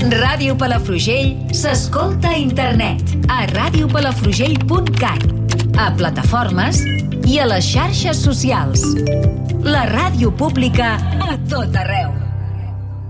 Ràdio Palafrugell s'escolta a internet, a radiopalafrugell.cat, a plataformes i a les xarxes socials. La ràdio pública a tot arreu.